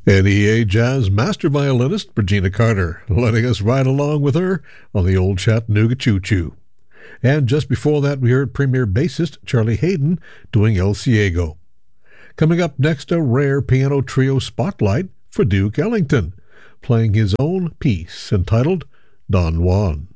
NEA Jazz master violinist Regina Carter, letting us ride along with her on the old Chattanooga Choo Choo. And just before that, we heard premier bassist Charlie Hayden doing El Ciego. Coming up next, a rare piano trio spotlight for Duke Ellington, playing his own piece entitled Don Juan.